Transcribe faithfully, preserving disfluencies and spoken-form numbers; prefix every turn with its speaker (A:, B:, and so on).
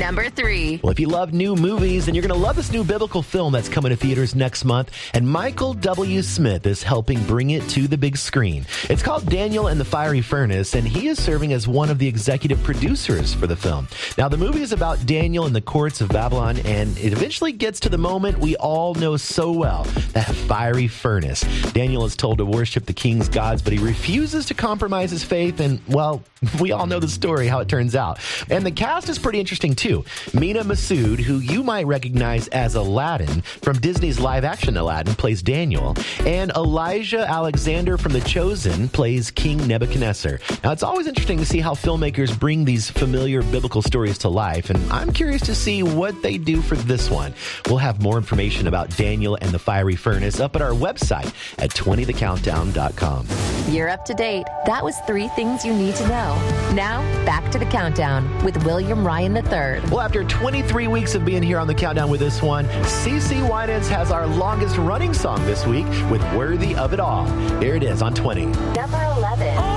A: Number three.
B: Well, if you love new movies, then you're going to love this new biblical film that's coming to theaters next month. And Michael W. Smith is helping bring it to the big screen. It's called Daniel and the Fiery Furnace, and he is serving as one of the executive producers for the film. Now, the movie is about Daniel in the courts of Babylon, and it eventually gets to the moment we all know so well, that fiery furnace. Daniel is told to worship the king's gods, but he refuses to compromise his faith, and, well, we all know the story, how it turns out. And the cast is pretty interesting, too. Mina Massoud, who you might recognize as Aladdin from Disney's live-action Aladdin, plays Daniel, and Elijah Alexander from The Chosen plays King Nebuchadnezzar. Now, it's always interesting to see how filmmakers bring these familiar biblical stories to life, and I'm curious to see what they do for this one. We'll have more information about Daniel and the Fiery Furnace up at our website at twenty the countdown dot com.
A: You're up to date. That was three things you need to know. Now, back to the countdown with William Ryan the third.
B: Well, after twenty-three weeks of being here on the countdown with this one, CeCe Winans has our longest running song this week with Worthy of It All. Here it is on twenty.
A: Number eleven.